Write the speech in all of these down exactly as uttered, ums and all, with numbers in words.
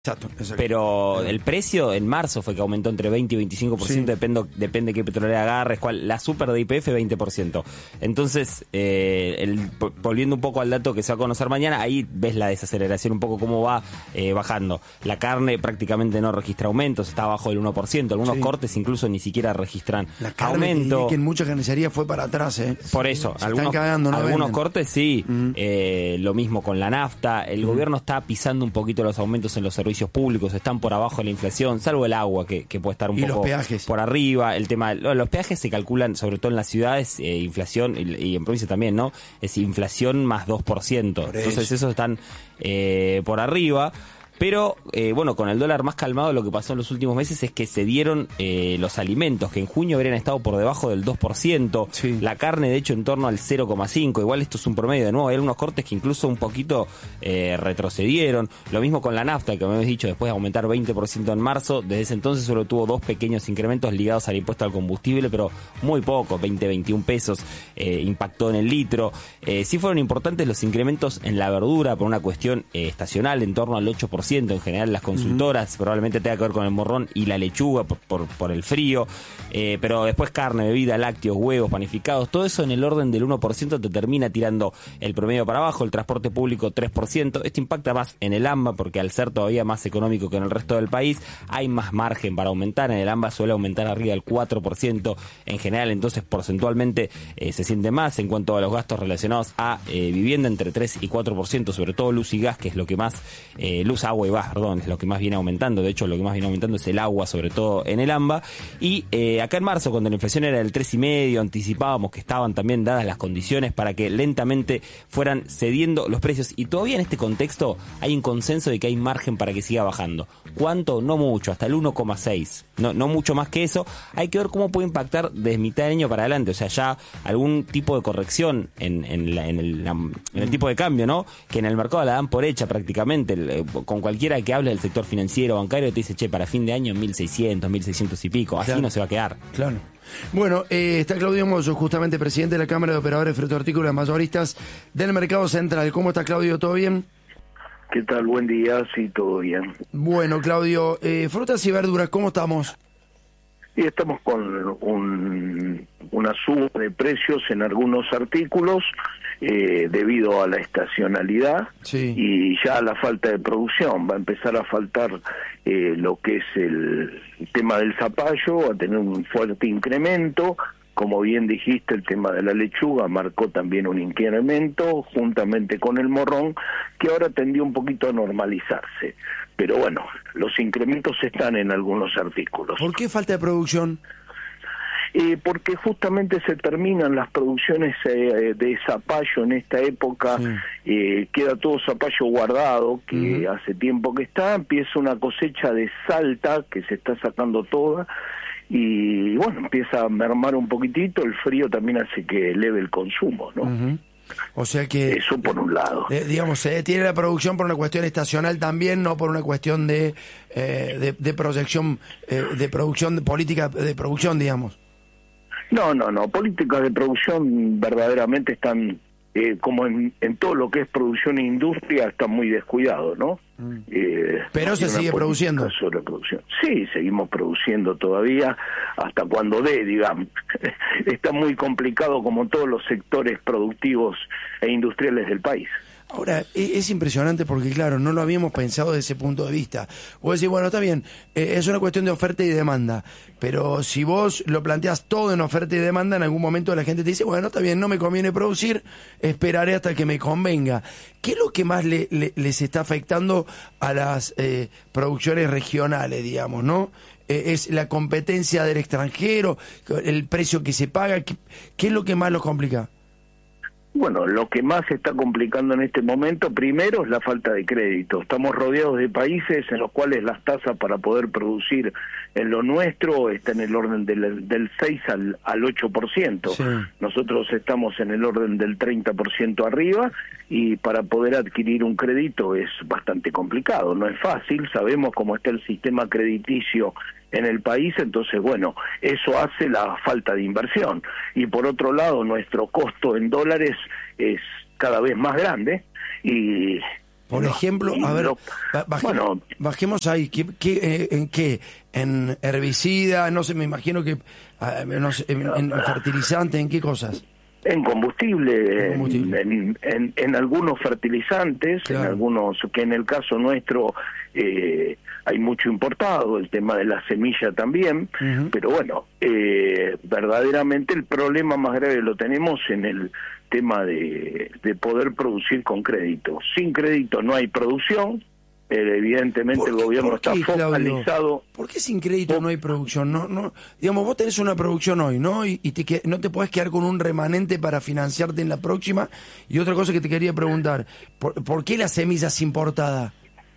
Exacto, exacto. Pero el precio en marzo fue que aumentó entre veinte y veinticinco por ciento, sí. depende, depende qué petrolera agarres, cuál, la super de Y P F veinte por ciento. Entonces, eh, el, volviendo un poco al dato que se va a conocer mañana, ahí ves la desaceleración, un poco cómo va eh, bajando. La carne prácticamente no registra aumentos, está abajo del uno por ciento, algunos sí. cortes incluso ni siquiera registran la carne aumento. Que en mucha carnicería fue para atrás, ¿eh? Por eso, se algunos, están cagando, no algunos venden. cortes sí, uh-huh. eh, lo mismo con la nafta, el uh-huh. gobierno está pisando un poquito los aumentos en los servicios públicos, están por abajo de la inflación, salvo el agua que, que puede estar un y poco los peajes. por arriba. El tema, los peajes se calculan sobre todo en las ciudades, eh, inflación y, y en provincia también, ¿no? Es inflación más dos por ciento. Por Entonces esos están eh, por arriba. Pero, eh, bueno, con el dólar más calmado, lo que pasó en los últimos meses es que se dieron eh, los alimentos, que en junio habrían estado por debajo del dos por ciento. Sí. La carne, de hecho, en torno al cero coma cinco por ciento. Igual esto es un promedio, de nuevo. Hay algunos cortes que incluso un poquito eh, retrocedieron. Lo mismo con la nafta, que me habéis dicho, después de aumentar veinte por ciento en marzo. Desde ese entonces solo tuvo dos pequeños incrementos ligados al impuesto al combustible, pero muy poco, veinte, veintiún pesos. Eh, impactó en el litro. Eh, sí fueron importantes los incrementos en la verdura por una cuestión eh, estacional, en torno al ocho por ciento. En general las consultoras, uh-huh. probablemente tenga que ver con el morrón y la lechuga por, por, por el frío, eh, pero después carne, bebida, lácteos, huevos, panificados, todo eso en el orden del uno por ciento te termina tirando el promedio para abajo. El transporte público tres por ciento, esto impacta más en el AMBA porque al ser todavía más económico que en el resto del país hay más margen para aumentar. En el AMBA suele aumentar arriba del cuatro por ciento en general, entonces porcentualmente eh, se siente más. En cuanto a los gastos relacionados a eh, vivienda, entre tres y cuatro por ciento, sobre todo luz y gas, que es lo que más, eh, luz, agua y gas, perdón, es lo que más viene aumentando. De hecho, lo que más viene aumentando es el agua, sobre todo en el AMBA. Y eh, acá en marzo, cuando la inflación era del tres coma cinco por ciento, anticipábamos que estaban también dadas las condiciones para que lentamente fueran cediendo los precios. Y todavía en este contexto hay un consenso de que hay margen para que siga bajando. ¿Cuánto? No mucho, hasta el uno coma seis. No, no mucho más que eso. Hay que ver cómo puede impactar desde mitad de año para adelante. O sea, ya algún tipo de corrección en, en, la, en, el, la, en el tipo de cambio, ¿no? Que en el mercado la dan por hecha prácticamente. El, con cualquiera que hable del sector financiero, bancario, te dice, che, para fin de año mil seiscientos, mil seiscientos y pico. Así claro. No se va a quedar. Claro. Bueno, eh, está Claudio Mozo, justamente presidente de la Cámara de Operadores Frutohortícolas Mayoristas del Mercado Central. ¿Cómo está, Claudio? ¿Todo bien? ¿Qué tal? Buen día, sí, todo bien. Bueno, Claudio, eh, frutas y verduras, ¿cómo estamos? Y estamos con un, una suba de precios en algunos artículos eh, debido a la estacionalidad sí. y ya a la falta de producción. Va a empezar a faltar eh, lo que es el, el tema del zapallo, va a tener un fuerte incremento. Como bien dijiste, el tema de la lechuga marcó también un incremento, juntamente con el morrón, que ahora tendió un poquito a normalizarse. Pero bueno, los incrementos están en algunos artículos. ¿Por qué falta de producción? Eh, porque justamente se terminan las producciones eh, de zapallo en esta época, sí. eh, queda todo zapallo guardado, que uh-huh. hace tiempo que está, empieza una cosecha de salta, que se está sacando toda, y bueno, empieza a mermar un poquitito, el frío también hace que eleve el consumo, ¿no? Uh-huh. O sea que... Eso por un lado. Eh, digamos, se detiene la producción por una cuestión estacional también, no por una cuestión de eh, de, de proyección, eh, de producción, de política de producción, digamos. No, no, no, políticas de producción verdaderamente están, eh, como en, en todo lo que es producción e industria, están muy descuidados, ¿no? Mm. Eh, Pero se sigue produciendo. Sobre producción. Sí, seguimos produciendo todavía, hasta cuando dé, digamos. Está muy complicado como todos los sectores productivos e industriales del país. Ahora, es impresionante porque, claro, no lo habíamos pensado desde ese punto de vista. Vos decís, bueno, está bien, eh, es una cuestión de oferta y demanda, pero si vos lo planteás todo en oferta y demanda, en algún momento la gente te dice, bueno, está bien, no me conviene producir, esperaré hasta que me convenga. ¿Qué es lo que más le, le, les está afectando a las eh, producciones regionales, digamos, no? Eh, ¿Es la competencia del extranjero, el precio que se paga? ¿Qué, qué es lo que más los complica? Bueno, lo que más se está complicando en este momento, primero, es la falta de crédito. Estamos rodeados de países en los cuales las tasas para poder producir en lo nuestro está en el orden del, del seis al, al ocho por ciento. Sí. Nosotros estamos en el orden del treinta por ciento arriba y para poder adquirir un crédito es bastante complicado. No es fácil, sabemos cómo está el sistema crediticio en el país, entonces bueno, eso hace la falta de inversión. Y por otro lado, nuestro costo en dólares es cada vez más grande y Por no, ejemplo, a ver, lo, baje, bueno, bajemos ahí, ¿qué, qué, eh, ¿en qué? ¿En herbicida? No sé, me imagino que, eh, no sé, en, en fertilizante, ¿en qué cosas? En combustible, en, combustible. en, en, en algunos fertilizantes, claro. En algunos, que en el caso nuestro eh, hay mucho importado, el tema de la semilla también, uh-huh. Pero bueno, eh, verdaderamente el problema más grave lo tenemos en el tema de, de poder producir con crédito. Sin crédito no hay producción. Evidentemente el gobierno está qué, focalizado. Claudio? ¿Por qué sin crédito no hay producción? No, no, digamos, vos tenés una producción hoy, ¿no? Y, y te, no te podés quedar con un remanente para financiarte en la próxima. Y otra cosa que te quería preguntar, ¿por, ¿por qué la semilla es importada?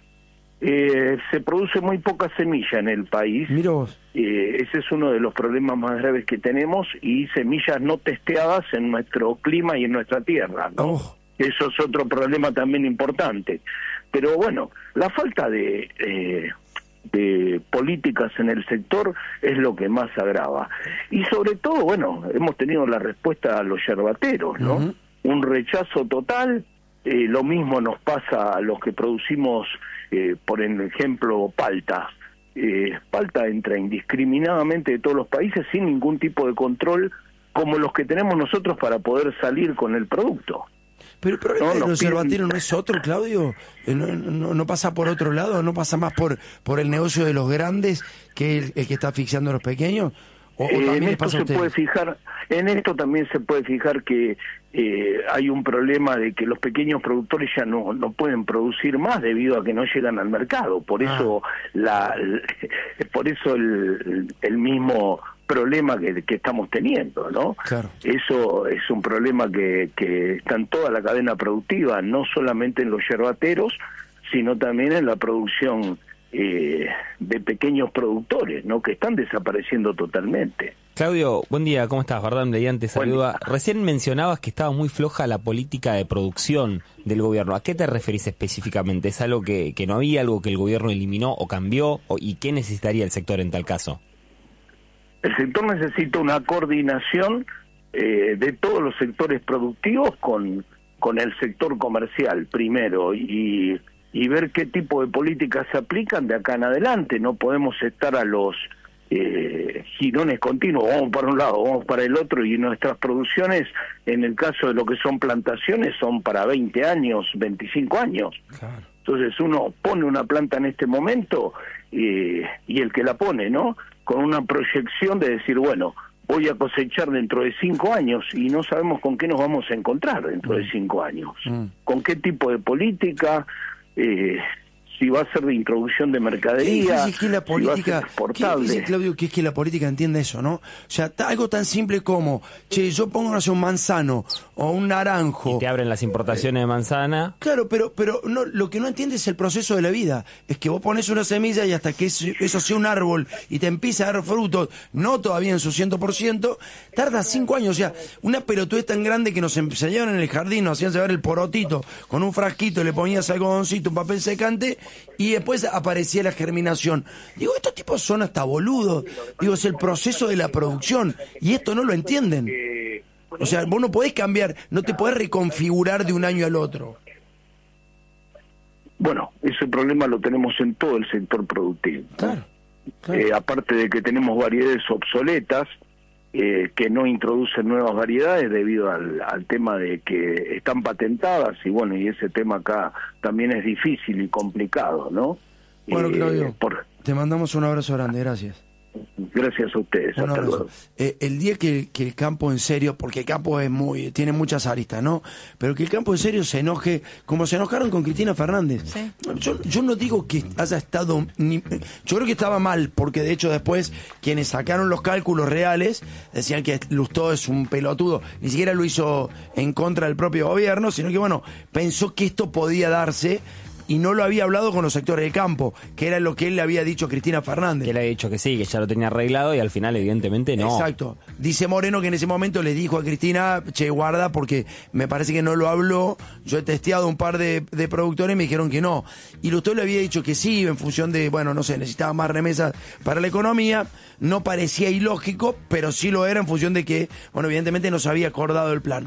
Eh, se produce muy poca semilla en el país. Mira vos. Eh, ese es uno de los problemas más graves que tenemos, y semillas no testeadas en nuestro clima y en nuestra tierra, ¿no? Oh. Eso es otro problema también importante. Pero bueno, la falta de, eh, de políticas en el sector es lo que más agrava. Y sobre todo, bueno, hemos tenido la respuesta a los yerbateros, ¿no? Uh-huh. Un rechazo total. Eh, lo mismo nos pasa a los que producimos, eh, por ejemplo, palta. Eh, palta entra indiscriminadamente de todos los países sin ningún tipo de control, como los que tenemos nosotros para poder salir con el producto. Pero el problema no, de los yerbateros no es otro, Claudio. No, no, no pasa por otro lado, no pasa más por por el negocio de los grandes que el, el que está asfixiando a los pequeños. ¿O, o también en esto pasa a se puede fijar, en esto también se puede fijar que eh, hay un problema de que los pequeños productores ya no no pueden producir más debido a que no llegan al mercado. Por ah. eso la, por eso el, el mismo problema que, que estamos teniendo, ¿no? Claro. Eso es un problema que, que está en toda la cadena productiva, no solamente en los yerbateros, sino también en la producción eh, de pequeños productores, ¿no? Que están desapareciendo totalmente. Claudio, buen día, ¿cómo estás? Bardán Mediante saluda. Recién mencionabas que estaba muy floja la política de producción del gobierno. ¿A qué te referís específicamente? ¿Es algo que, que no había, algo que el gobierno eliminó o cambió? O, ¿y qué necesitaría el sector en tal caso? El sector necesita una coordinación eh, de todos los sectores productivos con, con el sector comercial primero, y, y ver qué tipo de políticas se aplican de acá en adelante. No podemos estar a los eh, girones continuos, vamos para un lado, vamos para el otro, y nuestras producciones, en el caso de lo que son plantaciones, son para veinte años, veinticinco años. Claro. Entonces uno pone una planta en este momento eh, y el que la pone, ¿no?, con una proyección de decir, bueno, voy a cosechar dentro de cinco años, y no sabemos con qué nos vamos a encontrar dentro mm. de cinco años. Mm. Con qué tipo de política, eh, si va a ser de introducción de mercadería, qué difícil que la política, si va a ser exportable. Qué difícil, Claudio, que es que la política entienda eso, ¿no? O sea, algo tan simple como, che, yo pongo, no sé, un manzano o un naranjo. Y te abren las importaciones eh, de manzana. Claro, pero pero no, lo que no entiende es el proceso de la vida. Es que vos pones una semilla y hasta que eso, eso sea un árbol y te empieza a dar frutos, no todavía en su cien por ciento, tarda cinco años. O sea, una pelotudez tan grande que nos enseñaron en el jardín, nos hacían llevar el porotito con un frasquito, le ponías algodoncito, un papel secante, y después aparecía la germinación. Digo, estos tipos son hasta boludos. Digo, es el proceso de la producción, y esto no lo entienden. O sea, vos no podés cambiar, no te podés reconfigurar de un año al otro. Bueno, ese problema lo tenemos en todo el sector productivo. Claro, claro. Eh, aparte de que tenemos variedades obsoletas, eh, que no introducen nuevas variedades debido al, al tema de que están patentadas, y bueno, y ese tema acá también es difícil y complicado, ¿no? Bueno, Claudio, eh, por... te mandamos un abrazo grande, gracias. Gracias a ustedes. Un hasta luego. Eh, el día que, que el campo en serio, porque el campo es muy, tiene muchas aristas, ¿no? Pero que el campo en serio se enoje, como se enojaron con Cristina Fernández. Sí. Yo, yo no digo que haya estado, ni, yo creo que estaba mal, porque de hecho después quienes sacaron los cálculos reales decían que Lustó es un pelotudo. Ni siquiera lo hizo en contra del propio gobierno, sino que bueno, pensó que esto podía darse. Y no lo había hablado con los sectores de campo, que era lo que él le había dicho a Cristina Fernández. Que le había dicho que sí, que ya lo tenía arreglado, y al final evidentemente no. Exacto. Dice Moreno que en ese momento le dijo a Cristina, che, guarda, porque me parece que no lo habló. Yo he testeado un par de, de productores y me dijeron que no. Y Lustó le había dicho que sí, en función de, bueno, no sé, necesitaba más remesas para la economía. No parecía ilógico, pero sí lo era en función de que, bueno, evidentemente no se había acordado el plan.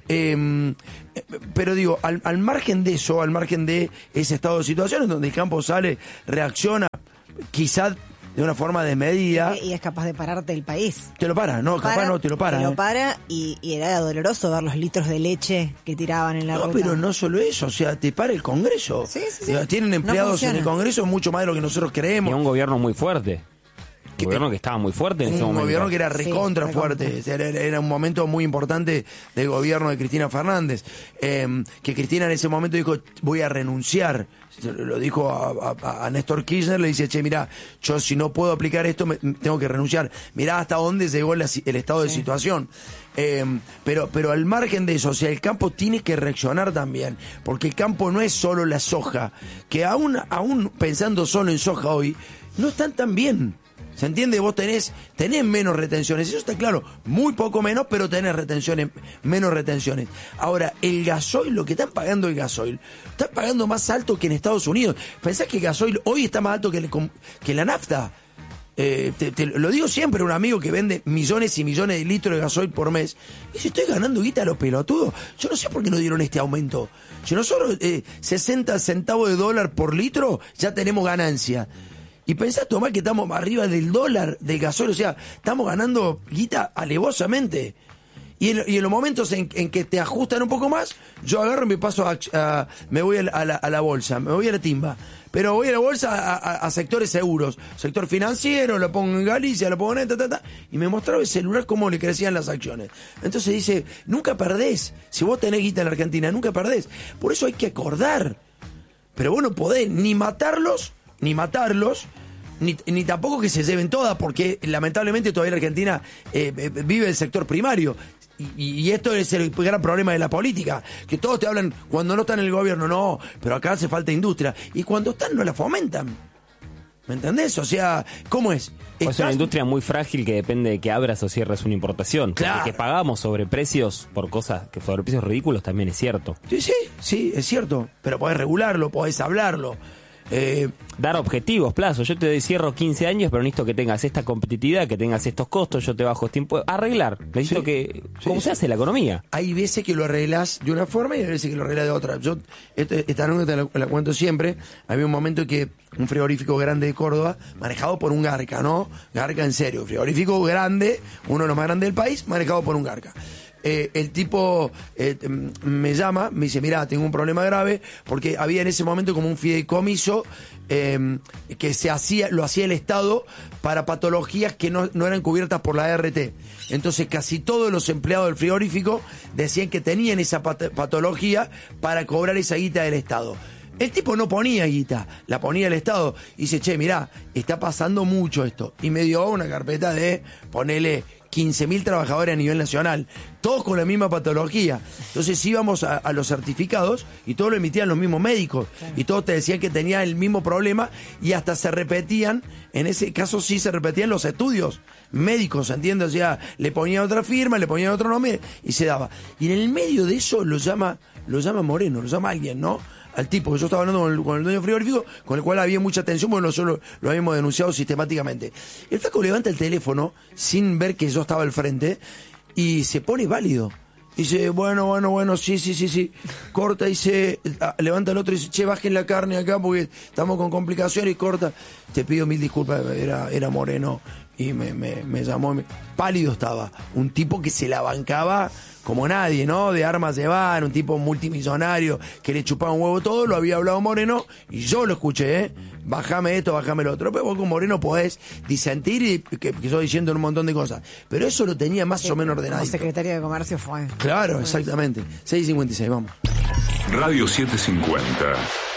Eh, pero digo, al, al margen de eso, al margen de ese estado de situación en donde el campo sale, reacciona, quizás de una forma desmedida. Y es capaz de pararte el país. Te lo para, no, te capaz para, no te lo para. Te lo eh. para y, y era doloroso ver los litros de leche que tiraban en la no, ruta. No, pero no solo eso, o sea, te para el Congreso. Sí, sí, sí. Tienen empleados no en el Congreso mucho más de lo que nosotros creemos. Y un gobierno muy fuerte. Un gobierno que estaba muy fuerte en ese momento. Un gobierno que era recontra sí, fuerte. Era, era un momento muy importante del gobierno de Cristina Fernández. Eh, que Cristina en ese momento dijo, voy a renunciar. Lo dijo a, a, a Néstor Kirchner, le dice, che, mirá, yo si no puedo aplicar esto, me, tengo que renunciar. Mirá hasta dónde llegó la, el estado de sí. situación. Eh, pero, pero al margen de eso, o sea, el campo tiene que reaccionar también, porque el campo no es solo la soja, que aún, aún pensando solo en soja hoy, no están tan bien. ¿Se entiende? Vos tenés, tenés menos retenciones, eso está claro, muy poco menos, pero tenés retenciones, menos retenciones. Ahora, el gasoil, lo que están pagando el gasoil, están pagando más alto que en Estados Unidos. ¿Pensás que el gasoil hoy está más alto que, el, que la nafta? Eh, te, te lo digo siempre, un amigo que vende millones y millones de litros de gasoil por mes, y si estoy ganando guita a los pelotudos, yo no sé por qué no dieron este aumento. Si nosotros eh, sesenta centavos de dólar por litro, ya tenemos ganancia. Y pensá, Tomás, que estamos arriba del dólar del gasoil, o sea, estamos ganando guita alevosamente. Y en, y en los momentos en, en que te ajustan un poco más, yo agarro y me paso a, a me voy a la, a, la, a la bolsa, me voy a la timba. Pero voy a la bolsa a, a, a sectores seguros, sector financiero, lo pongo en Galicia, lo pongo en esta, ta, ta, y me mostraba el celular cómo le crecían las acciones. Entonces dice, nunca perdés. Si vos tenés guita en la Argentina, nunca perdés. Por eso hay que acordar. Pero vos no podés ni matarlos, ni matarlos, Ni, ni tampoco que se lleven todas, porque lamentablemente todavía la Argentina eh, vive el sector primario. Y, y esto es el gran problema de la política, que todos te hablan cuando no están en el gobierno, no, pero acá hace falta industria. Y cuando están no la fomentan. ¿Me entendés? O sea, ¿cómo es? Estás... Es una industria muy frágil que depende de que abras o cierres una importación. Claro. Porque que pagamos sobreprecios por cosas, que sobreprecios ridículos también es cierto. Sí, sí, sí, es cierto. Pero podés regularlo, podés hablarlo. Eh, Dar objetivos, plazos. Yo te doy cierro quince años, pero necesito que tengas esta competitividad, que tengas estos costos, yo te bajo este impuesto. Arreglar. Necesito sí, que... ¿Cómo sí, se hace la economía? Hay veces que lo arreglas de una forma y hay veces que lo arreglas de otra. Yo este, esta anécdota la, la cuento siempre. Había un momento que un frigorífico grande de Córdoba, manejado por un garca, ¿no? Garca en serio. Frigorífico grande, uno de los más grandes del país, manejado por un garca. Eh, el tipo eh, me llama, me dice, mirá, tengo un problema grave, porque había en ese momento como un fideicomiso eh, que se hacía, lo hacía el Estado para patologías que no, no eran cubiertas por la A R T. Entonces casi todos los empleados del frigorífico decían que tenían esa pat- patología para cobrar esa guita del Estado. El tipo no ponía guita, la ponía el Estado. Y dice, che, mirá, está pasando mucho esto. Y me dio una carpeta de, ponele, quince mil trabajadores a nivel nacional, todos con la misma patología. Entonces íbamos a, a los certificados y todos lo emitían los mismos médicos. Claro. Y todos te decían que tenían el mismo problema y hasta se repetían, en ese caso sí se repetían los estudios médicos, ¿entiendes? O sea, le ponían otra firma, le ponían otro nombre y se daba. Y en el medio de eso lo llama, lo llama Moreno, lo llama alguien, ¿no? Al tipo que yo estaba hablando con el, con el dueño frigorífico, con el cual había mucha tensión, porque nosotros lo, lo habíamos denunciado sistemáticamente. El flaco levanta el teléfono sin ver que yo estaba al frente y se pone válido. Dice, bueno, bueno, bueno, sí, sí, sí, sí. Corta y se levanta el otro y dice, che, bajen la carne acá porque estamos con complicaciones y corta. Te pido mil disculpas, era, era Moreno y me, me, me llamó. Me... Pálido estaba. Un tipo que se la bancaba como nadie, ¿no? De armas de van, un tipo multimillonario que le chupaba un huevo todo, lo había hablado Moreno y yo lo escuché, ¿eh? Bájame esto, bájame lo otro. Pero vos con Moreno podés disentir y que, que estoy diciendo un montón de cosas. Pero eso lo tenía más sí, o menos ordenado. Como secretario de Comercio fue. Claro, exactamente. seis cincuenta y seis, vamos. Radio setecientos cincuenta.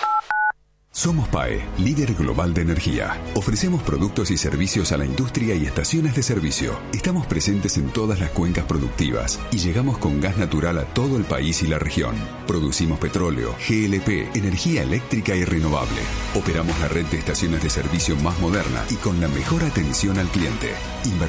Somos P A E, líder global de energía. Ofrecemos productos y servicios a la industria y estaciones de servicio. Estamos presentes en todas las cuencas productivas y llegamos con gas natural a todo el país y la región. Producimos petróleo, G L P, energía eléctrica y renovable. Operamos la red de estaciones de servicio más moderna y con la mejor atención al cliente.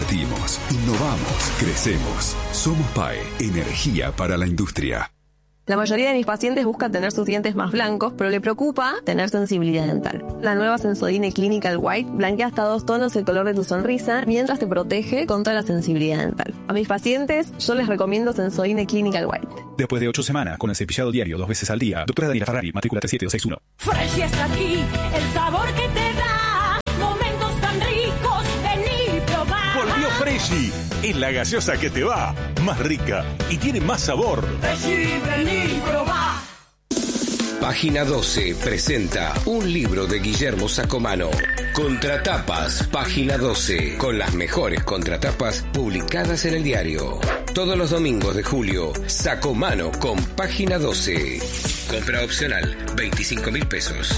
Invertimos, innovamos, crecemos. Somos P A E, energía para la industria. La mayoría de mis pacientes busca tener sus dientes más blancos, pero le preocupa tener sensibilidad dental. La nueva Sensodyne Clinical White blanquea hasta dos tonos el color de tu sonrisa mientras te protege contra la sensibilidad dental. A mis pacientes yo les recomiendo Sensodyne Clinical White. Después de ocho semanas con el cepillado diario dos veces al día, doctora Daniela Ferrari, matrícula tres siete dos seis uno. Fresh está aquí, el sabor que te da momentos tan ricos, vení y probá. Volvió Freshy, es la gaseosa que te va, más rica y tiene más sabor. Freshy, vení y probá. Página doce presenta un libro de Guillermo Sacomano. Contratapas, Página doce, con las mejores contratapas publicadas en el diario. Todos los domingos de julio, Sacomano con Página doce. Compra opcional, veinticinco mil pesos.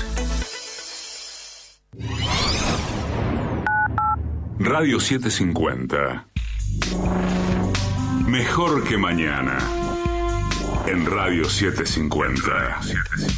Radio setecientos cincuenta. Mejor que mañana. En Radio setecientos cincuenta.